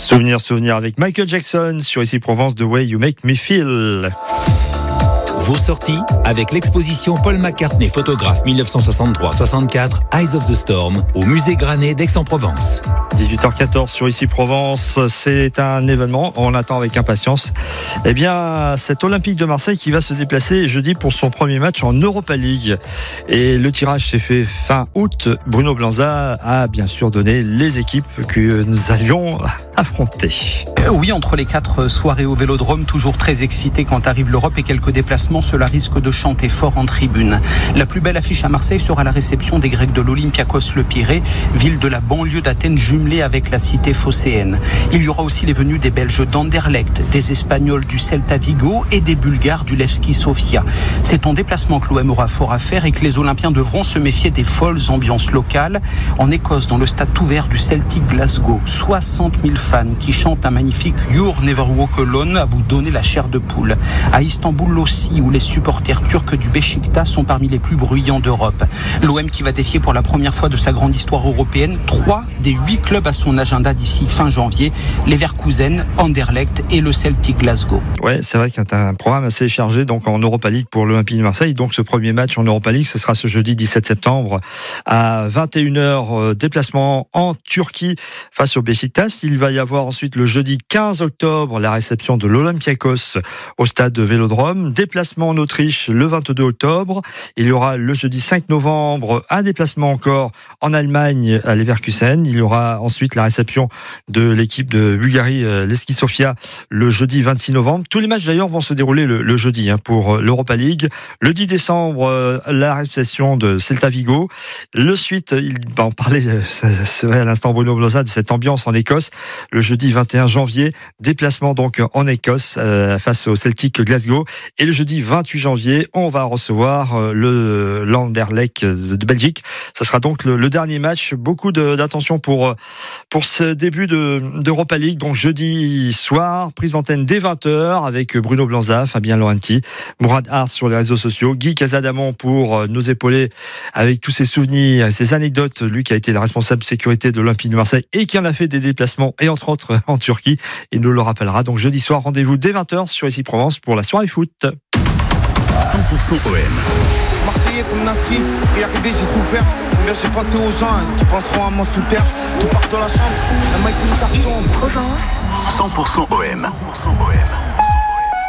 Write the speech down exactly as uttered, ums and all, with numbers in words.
Souvenir, souvenir avec Michael Jackson sur Ici Provence, The Way You Make Me Feel. Vos sorties avec l'exposition Paul McCartney, photographe dix-neuf cent soixante-trois soixante-quatre, Eyes of the Storm, au musée Granet d'Aix-en-Provence. dix-huit heures quatorze sur Ici Provence, c'est un événement, on attend avec impatience. Eh bien, cet Olympique de Marseille qui va se déplacer jeudi pour son premier match en Europa League. Et le tirage s'est fait fin août. Bruno Blanza a bien sûr donné les équipes que nous allions affronter. Euh, oui, entre les quatre soirées au Vélodrome, toujours très excité quand arrive l'Europe et quelques déplacements, cela risque de chanter fort en tribune. La plus belle affiche à Marseille sera la réception des Grecs de l'Olympiakos Le Pirée, ville de la banlieue d'Athènes jumelée avec la cité phocéenne. Il y aura aussi les venues des Belges d'Anderlecht, des Espagnols du Celta Vigo et des Bulgares du Levski Sofia. C'est en déplacement que l'O M aura fort à faire et que les Olympiens devront se méfier des folles ambiances locales. En Écosse, dans le stade ouvert du Celtic Glasgow, soixante mille fans qui chantent un magnifique You'll Never Walk Alone à vous donner la chair de poule. À Istanbul aussi, où les supporters turcs du Beşiktaş sont parmi les plus bruyants d'Europe. L'O M qui va défier pour la première fois de sa grande histoire européenne trois des huit clubs à son agenda d'ici fin janvier, Leverkusen, Anderlecht et le Celtic Glasgow. Ouais, c'est vrai qu'il y a un programme assez chargé donc en Europa League pour l'Olympique de Marseille. Donc ce premier match en Europa League, ce sera ce jeudi dix-sept septembre à vingt et une heures, déplacement en Turquie face au Beşiktaş. Il va y avoir ensuite le jeudi quinze octobre la réception de l'Olympiakos au stade Vélodrome. Déplacement en Autriche le vingt-deux octobre. Il y aura le jeudi cinq novembre un déplacement encore en Allemagne à Leverkusen. Il y aura ensuite la réception de l'équipe de Bulgarie, Levski Sofia, le jeudi vingt-six novembre. Tous les matchs d'ailleurs vont se dérouler le, le jeudi hein, pour l'Europa League. Le dix décembre, la réception de Celta Vigo. Le suite, il va en parler, c'est vrai à l'instant Bruno Blanza, de cette ambiance en Écosse. Le jeudi vingt et un janvier, déplacement donc en Écosse euh, face au Celtic Glasgow. Et le jeudi vingt-huit janvier, on va recevoir le l'Anderlecht de Belgique. Ça sera donc le, le dernier match. Beaucoup de, d'attention pour pour ce début de d'Europa League. Donc jeudi soir, prise d'antenne dès vingt heures avec Bruno Blanza, Fabien Laurenti, Mourad Ars sur les réseaux sociaux, Guy Casadamon pour nous épauler avec tous ses souvenirs, ses anecdotes. Lui qui a été le responsable de sécurité de l'Olympique de Marseille et qui en a fait des déplacements et entre autres en Turquie. Il nous le rappellera. Donc jeudi soir, rendez-vous dès vingt heures sur Ici Provence pour la soirée foot. cent pour cent O M. Marseillais comme Nasri, pour y arriver j'ai souffert. Combien j'ai pensé aux gens, est-ce qu'ils penseront à moi sous terre? Tout part de la chambre, la main qui me Ici Provence. cent pour cent O M. cent pour cent O M.